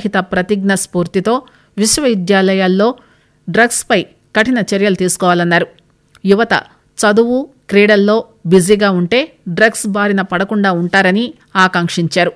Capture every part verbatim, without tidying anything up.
మద్యరహిత ప్రతిజ్ఞ స్ఫూర్తితో విశ్వవిద్యాలయాల్లో డ్రగ్స్పై కఠిన చర్యలు తీసుకోవాలన్నారు. యువత చదువు క్రీడల్లో బిజీగా ఉంటే డ్రగ్స్ బారిన పడకుండా ఉంటారని ఆకాంక్షించారు.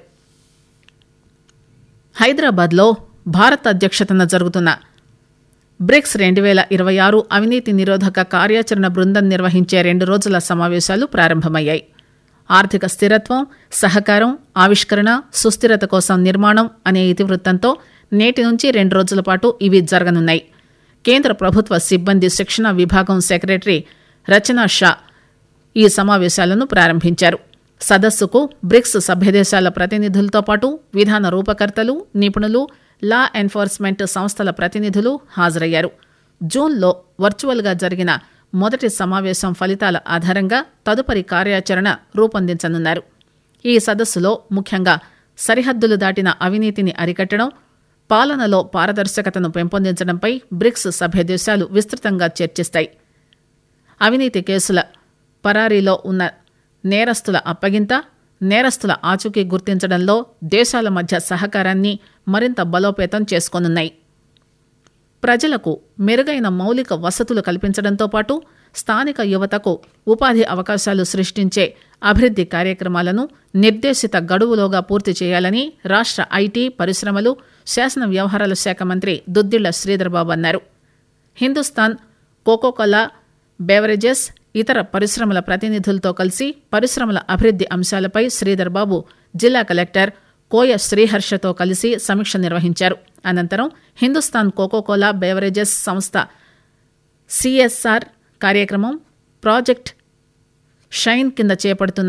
హైదరాబాద్లో భారత్ అధ్యక్షతన జరుగుతున్న బ్రిక్స్ రెండు వేల ఇరవై ఆరు అవినీతి నిరోధక కార్యాచరణ బృందం నిర్వహించే రెండు రోజుల సమావేశాలు ప్రారంభమయ్యాయి. ఆర్థిక స్థిరత్వం, సహకారం, ఆవిష్కరణ, సుస్థిరత కోసం నిర్మాణం అనే ఇతివృత్తంతో నేటి నుంచి రెండు రోజుల పాటు ఇవి జరగనున్నాయి. కేంద్ర ప్రభుత్వ సిబ్బంది శిక్షణ విభాగం సెక్రటరీ రచనా షా ఈ సమావేశాలను ప్రారంభించారు. సదస్సుకు బ్రిక్స్ సభ్యదేశాల ప్రతినిధులతో పాటు విధాన రూపకర్తలు, నిపుణులు, లా ఎన్ఫోర్స్మెంట్ సంస్థల ప్రతినిధులు హాజరయ్యారు. జూన్లో వర్చువల్గా జరిగిన మొదటి సమావేశం ఫలితాల ఆధారంగా తదుపరి కార్యాచరణ రూపొందించనున్నారు. ఈ సదస్సులో ముఖ్యంగా సరిహద్దులు దాటిన అవినీతిని అరికట్టడం, పాలనలో పారదర్శకతను పెంపొందించడంపై బ్రిక్స్ సభ్యదేశాలు విస్తృతంగా చర్చిస్తాయి. అవినీతి కేసుల పరారీలో ఉన్న నేరస్తుల అప్పగింత, నేరస్తుల ఆచూకీ గుర్తించడంలో దేశాల మధ్య సహకారాన్ని మరింత బలోపేతం చేసుకోనున్నాయి. ప్రజలకు మెరుగైన మౌలిక వసతులు కల్పించడంతో పాటు స్థానిక యువతకు ఉపాధి అవకాశాలు సృష్టించే అభివృద్ది కార్యక్రమాలను నిర్దేశిత గడువులోగా పూర్తి చేయాలని రాష్ట్ర ఐటీ, పరిశ్రమలు, శాసన వ్యవహారాల శాఖ మంత్రి దుద్దిళ్ల శ్రీధర్బాబు అన్నారు. హిందుస్థాన్ కోకోకోలా బెవరేజెస్ ఇతర పరిశ్రమల ప్రతినిధులతో కలిసి పరిశ్రమల అభివృద్ది అంశాలపై శ్రీధర్బాబు జిల్లా కలెక్టర్ కోయ శ్రీహర్షతో కలిసి సమీక్ష నిర్వహించారు. అనంతరం హిందుస్థాన్ కోకోకోలా బెవరేజెస్ సంస్థ సిఎస్ఆర్ కార్యక్రమం, ప్రాజెక్ట్ షైన్ కింద చేపడుతున్న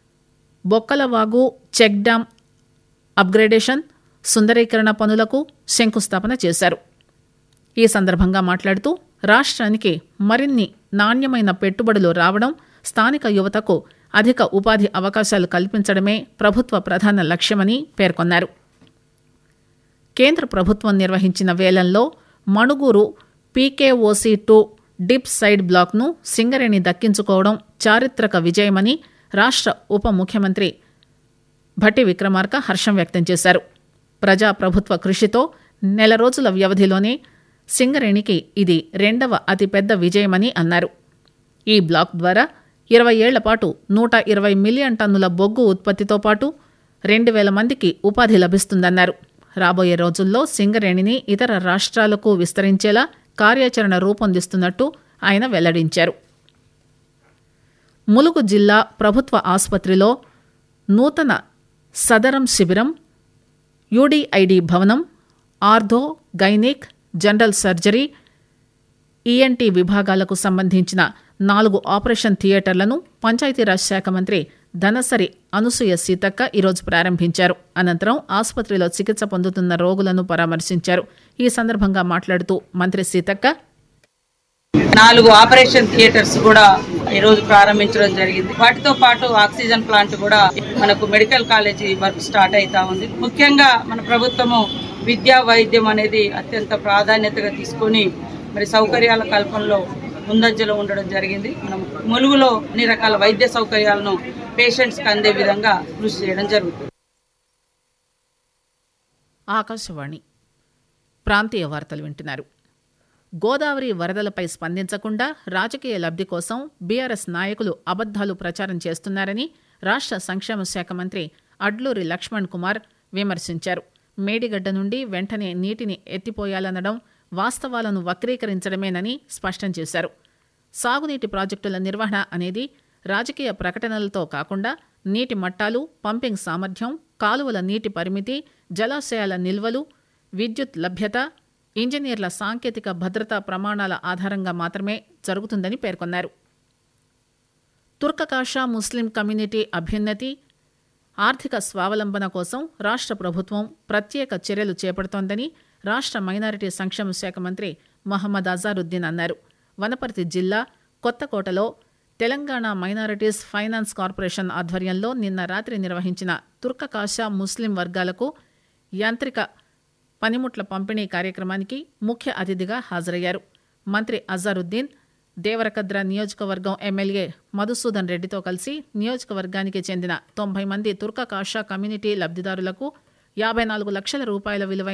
బొక్కలవాగు చెక్ డ్యాం అప్గ్రేడేషన్, సుందరీకరణ పనులకు శంకుస్థాపన చేశారు. ఈ సందర్భంగా మాట్లాడుతూ రాష్ట్రానికి మరిన్ని నాణ్యమైన పెట్టుబడులు రావడం, స్థానిక యువతకు అధిక ఉపాధి అవకాశాలు కల్పించడమే ప్రభుత్వ ప్రధాన లక్ష్యమని పేర్కొన్నారు. కేంద్ర ప్రభుత్వం నిర్వహించిన వేలంలో Manuguru PKOC two dip side బ్లాక్ను సింగరేణి దక్కించుకోవడం చారిత్రక విజయమని రాష్ట్ర ఉప ముఖ్యమంత్రి భట్టి విక్రమార్క హర్షం వ్యక్తం చేశారు. ప్రజాప్రభుత్వ కృషితో నెల రోజుల వ్యవధిలోనే సింగరేణికి ఇది రెండవ అతిపెద్ద విజయమని అన్నారు. ఈ బ్లాక్ ద్వారా ఇరవై ఏళ్ల పాటు నూట ఇరవై మిలియన్ టన్నుల బొగ్గు ఉత్పత్తితో పాటు రెండు వేల మందికి ఉపాధి లభిస్తుందన్నారు. రాబోయే రోజుల్లో సింగరేణిని ఇతర రాష్ట్రాలకు విస్తరించేలా కార్యాచరణ రూపొందిస్తున్నట్టు ఆయన వెల్లడించారు. ములుగు జిల్లా ప్రభుత్వ ఆసుపత్రిలో నూతన సదరం శిబిరం, యూడీఐడి భవనం, ortho, gynaec, general surgery, ENT విభాగాలకు సంబంధించిన నాలుగు ఆపరేషన్ థియేటర్లను పంచాయతీరాజ్ శాఖ మంత్రి ధనసరి అనసూయ సీతక్క ఈరోజు ప్రారంభించారు. అనంతరం ఆసుపత్రిలో చికిత్స పొందుతున్న రోగులను పరామర్శించారు. ఈ సందర్భంగా మాట్లాడుతూ మంత్రి సీతక్క నాలుగు ఆపరేషన్ థియేటర్స్ కూడా ఈ రోజు ప్రారంభించడం జరిగింది. వాటితో పాటు ఆక్సిజన్ ప్లాంట్ కూడా మనకు మెడికల్ కాలేజీ వర్క్ స్టార్ట్ అవుతా ఉంది. ముఖ్యంగా మన ప్రభుత్వము విద్యా వైద్యం అనేది అత్యంత ప్రాధాన్యతగా తీసుకొని మరి సౌకర్యాల కల్పనలో ముందంజలో ఉండడం జరిగింది. మనం ములుగులో అన్ని రకాల వైద్య సౌకర్యాలను పేషెంట్స్ కి అందే విధంగా కృషి చేయడం జరుగుతుంది. ఆకాశవాణి ప్రాంతీయ వార్తలు వింటున్నారు. గోదావరి వరదలపై స్పందించకుండా రాజకీయ లబ్ది కోసం బీఆర్ఎస్ నాయకులు అబద్దాలు ప్రచారం చేస్తున్నారని రాష్ట్ర సంక్షేమ శాఖ మంత్రి అడ్లూరి లక్ష్మణ్ కుమార్ విమర్శించారు. మేడిగడ్డ నుండి వెంటనే నీటిని ఎత్తిపోయాలనడం వాస్తవాలను వక్రీకరించడమేనని స్పష్టం చేశారు. సాగునీటి ప్రాజెక్టుల నిర్వహణ అనేది రాజకీయ ప్రకటనలతో కాకుండా నీటి మట్టాలు, పంపింగ్ సామర్థ్యం, కాలువల నీటి పరిమితి, జలాశయాల నిల్వలు, విద్యుత్ లభ్యత, ఇంజనీర్ల సాంకేతిక భద్రతా ప్రమాణాల ఆధారంగా మాత్రమే జరుగుతుందని పేర్కొన్నారు. తుర్కకాషా ముస్లిం కమ్యూనిటీ అభ్యున్నతి, ఆర్థిక స్వావలంబన కోసం రాష్ట్ర ప్రభుత్వం ప్రత్యేక చర్యలు చేపడుతోందని రాష్ట్ర మైనారిటీ సంక్షేమ శాఖ మంత్రి మహమ్మద్ అజారుద్దీన్ అన్నారు. వనపర్తి జిల్లా కొత్తకోటలో తెలంగాణ మైనారిటీస్ ఫైనాన్స్ కార్పొరేషన్ ఆధ్వర్యంలో నిన్న రాత్రి నిర్వహించిన తుర్కకాషా ముస్లిం వర్గాలకు యాంత్రిక పనిముట్ల పంపిణీ కార్యక్రమానికి ముఖ్య అతిథిగా హాజరయ్యారు. మంత్రి అజారుద్దీన్ దేవరకద్ర నియోజకవర్గం ఎమ్మెల్యే మధుసూదన్ రెడ్డితో కలిసి నియోజకవర్గానికి చెందిన తొంభై మంది తుర్కకాషా కమ్యూనిటీ లబ్దిదారులకు యాభై నాలుగు లక్షల రూపాయల విలువైన